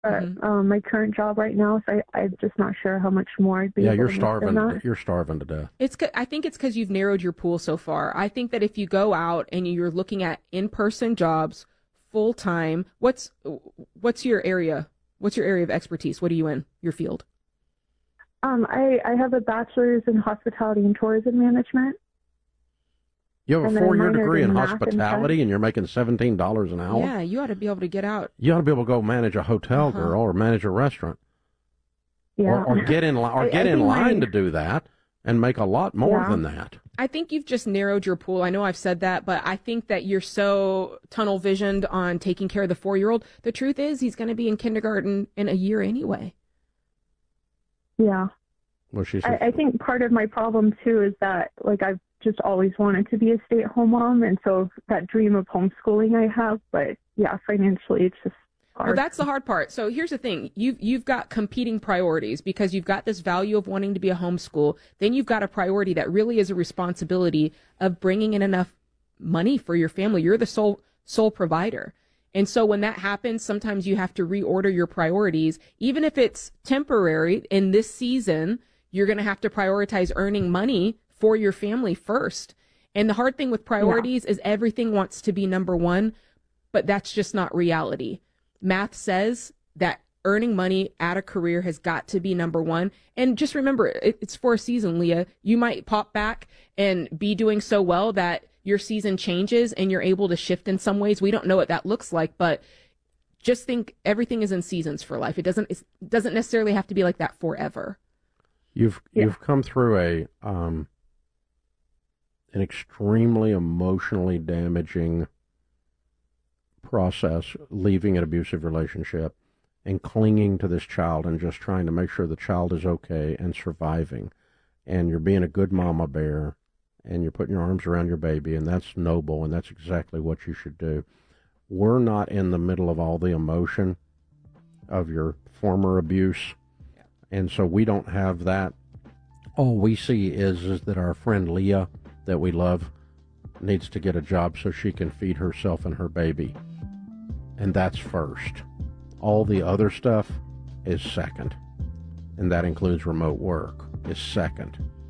my current job right now, so I'm just not sure how much more I'd be able you're to make than starving. that. You're starving to death. I think it's because you've narrowed your pool so far. I think that if you go out and you're looking at in-person jobs, full-time, what's your area? What's your area of expertise? What are you in, your field? I have a bachelor's in hospitality and tourism management. You have a And then I 4-year minored degree in in math and hospitality, and you're making $17 an hour? Yeah, you ought to be able to get out. You ought to be able to go manage a hotel, girl, or manage a restaurant. Yeah. Or get in line to do that and make a lot more than that. I think you've just narrowed your pool. I know I've said that, but I think that you're so tunnel visioned on taking care of the 4-year-old. The truth is he's going to be in kindergarten in a year anyway. Yeah. Well, I think part of my problem, too, is that, like, I've just always wanted to be a stay-at-home mom, and so that dream of homeschooling I have, but, yeah, financially it's just hard. Well, that's the hard part. So here's the thing. You've got competing priorities because you've got this value of wanting to be a homeschool. Then you've got a priority that really is a responsibility of bringing in enough money for your family. You're the sole provider. And so when that happens, sometimes you have to reorder your priorities. Even if it's temporary in this season, you're going to have to prioritize earning money for your family first. And the hard thing with priorities is everything wants to be number one, but that's just not reality. Math says that earning money at a career has got to be number one. And just remember, it's for a season, Leah. You might pop back and be doing so well that your season changes and you're able to shift in some ways. We don't know what that looks like, but just think everything is in seasons for life. It doesn't necessarily have to be like that forever. You've come through an extremely emotionally damaging process, leaving an abusive relationship and clinging to this child and just trying to make sure the child is okay and surviving. And you're being a good mama bear and you're putting your arms around your baby, and that's noble, and that's exactly what you should do. We're not in the middle of all the emotion of your former abuse, and so we don't have that. All we see is that our friend Leah, that we love, needs to get a job so she can feed herself and her baby. And that's first. All the other stuff is second. And that includes remote work, is second.